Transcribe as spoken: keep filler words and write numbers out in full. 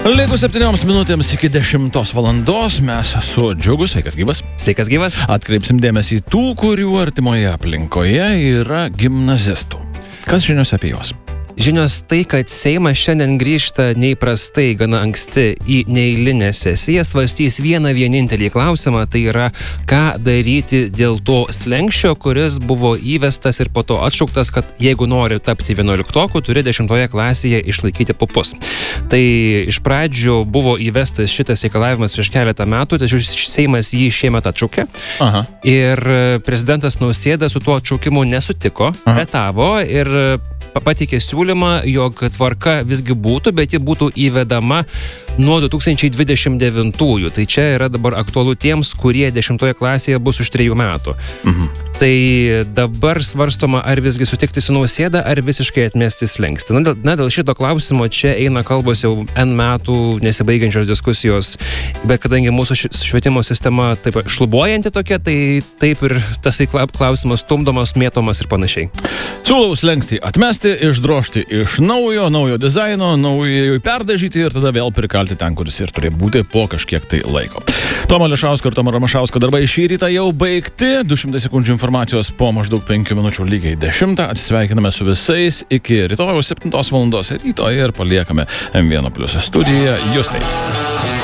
Likus septynioms minutėms iki dešimtos valandos mes su Džiugu, sveikas gyvas. Sveikas gyvas. Atkreipsim dėmesį tų, kurių artimoje aplinkoje yra gimnazistų. Kas žinios apie juos? Žinios tai, kad Seimas šiandien grįžta neįprastai gana anksti į neeilinę sesiją, svarstys vieną vienintelį klausimą, tai yra, ką daryti dėl to slenksčio, kuris buvo įvestas ir po to atšauktas, kad jeigu nori tapti vienuoliktoku, turi dešimtoje klasėje išlaikyti pupus. Tai iš pradžių buvo įvestas šitas reikalavimas prieš keletą metų, tačiau Seimas jį šiemet atšaukė. Aha. Ir prezidentas Nausėda su tuo atšaukimu nesutiko, vetavo ir pateikė siūlymą, jog tvarka visgi būtų, bet ji būtų įvedama nuo du tūkstančiai dvidešimt devintųjų. Tai čia yra dabar aktualu tiems, kurie dešimtoje klasėje bus už trejų metų. Mhm. Tai dabar svarstoma, ar visgi sutikti su Nausėda, ar visiškai atmesti slenkstį. Na, dėl, na, dėl šito klausimo čia eina kalbos jau N metų nesibaigiančios diskusijos, bet kadangi mūsų švietimo sistema taip šlubuojanti tokia, tai taip ir tas klausimas stumdomas, mėtomas ir panašiai. Siūlau slenkstį atmesti, išdrošti iš naujo, naujo dizaino, naujo perdažyti ir tada vėl prikalti ten, kuris ir turėjo būti po kažkiek tai laiko. Tomo Ališausko ir Tomo Ramašausko darbai šį rytą jau baigti. du šimtai sekundžių informacijos po maždaug penkių minučių lygiai dešimtą. Atsisveikiname su visais iki rytojaus septintos valandos ryto ir paliekame M vienas plius studiją. Justai.